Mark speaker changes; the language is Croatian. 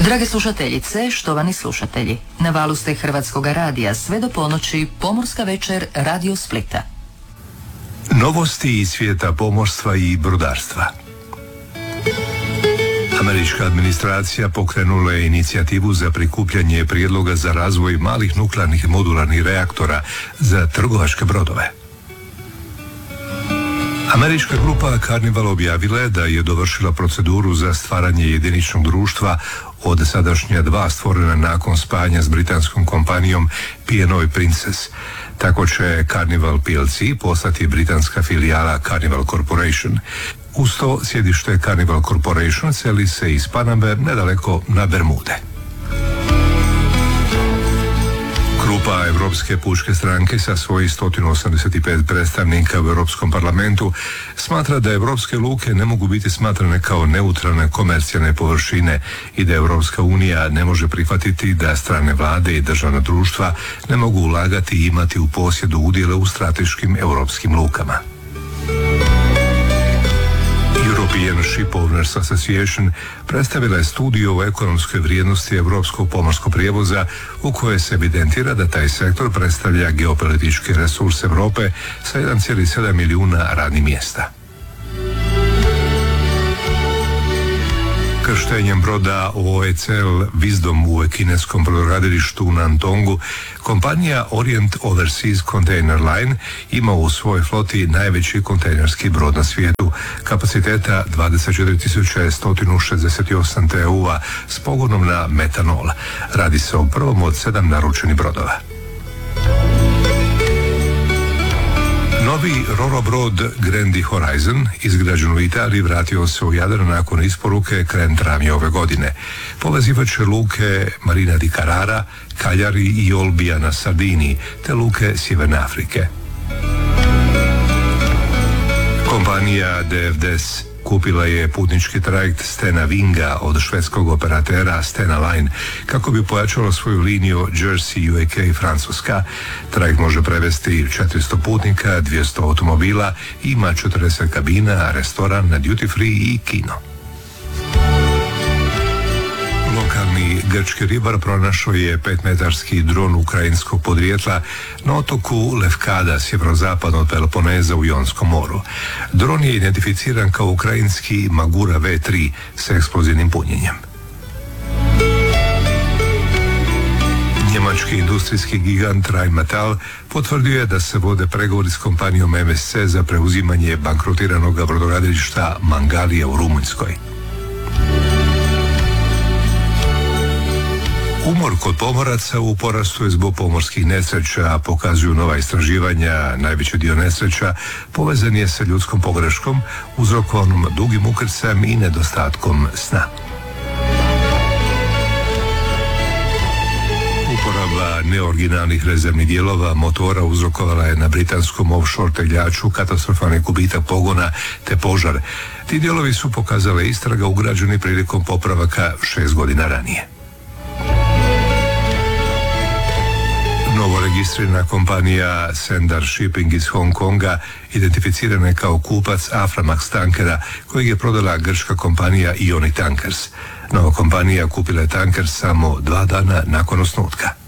Speaker 1: Drage slušateljice, štovani slušatelji, na valu ste Hrvatskoga radija sve do ponoći, Pomorska večer Radio Splita.
Speaker 2: Novosti iz svijeta pomorstva i brodarstva. Američka administracija pokrenula je inicijativu za prikupljanje prijedloga za razvoj malih nuklearnih modularnih reaktora za trgovačke brodove. Američka grupa Carnival objavila je da je dovršila proceduru za stvaranje jediničnog društva od sadašnja 2 stvorena nakon spajanja s britanskom kompanijom P&O Princess. Tako će Carnival PLC postati britanska filijala Carnival Corporation. Uz to sjedište Carnival Corporation seli se iz Paname nedaleko na Bermude. Grupa Europske pučke stranke sa svojih 185 predstavnika u Europskom parlamentu smatra da europske luke ne mogu biti smatrane kao neutralne komercijalne površine i da Europska unija ne može prihvatiti da strane vlade i državna društva ne mogu ulagati i imati u posjedu udjele u strateškim europskim lukama. European Shipowners Association predstavila je studiju o ekonomskoj vrijednosti europskog pomorskog prijevoza u kojoj se evidentira da taj sektor predstavlja geopolitički resurs Europe sa 1,7 milijuna radnih mjesta. Krštenjem broda OECL Wisdom u kineskom brodogradilištu u Nantongu, kompanija Orient Overseas Container Line ima u svojoj floti najveći kontejnerski brod na svijetu, kapaciteta 24.168 TEU-a s pogonom na metanol. Radi se o prvom od 7 naručenih brodova. Novi Roro brod Grandi Horizon, izgrađen u Italiji, vratio se u Jadran nakon isporuke krajem travnja ove godine. Povezivat će luke Marina di Carrara, Cagliari i Olbija na Sardiniji, te luke Sjeverne Afrike. Kompanija DFDS kupila je putnički trajekt Stena Vinga od švedskog operatera Stena Line kako bi pojačala svoju liniju Jersey, UK i Francuska. Trajekt može prevesti 400 putnika, 200 automobila, ima 40 kabina, restoran, duty free i kino. Lokalni grčki ribar pronašao je 5-metarski dron ukrajinskog podrijetla na otoku Lefkada, sjeverozapadno od Peloponeza u Jonskom moru. Dron je identificiran kao ukrajinski Magura V3 s eksplozivnim punjenjem. Njemački industrijski gigant Rheinmetall potvrdio je da se vode pregovori s kompanijom MSC za preuzimanje bankrotiranog brodogradilišta Mangalija u Rumunjskoj. Umor kod pomoraca u porastu je zbog pomorskih nesreća, pokazuju nova istraživanja. Najveći dio nesreća povezan je sa ljudskom pogreškom, uzrokovanom dugim ukrcajem i nedostatkom sna. Uporaba neoriginalnih rezervnih dijelova motora uzrokovala je na britanskom offshore tegljaču katastrofalni gubitak pogona te požar. Ti dijelovi su pokazale istraga ugrađeni prilikom popravaka 6 godina ranije. Novo registrirana kompanija Sendar Shipping iz Hong Konga identificirana je kao kupac Aframax tankera kojeg je prodala grčka kompanija Ioni Tankers. Nova kompanija kupila je tanker samo 2 dana nakon osnutka.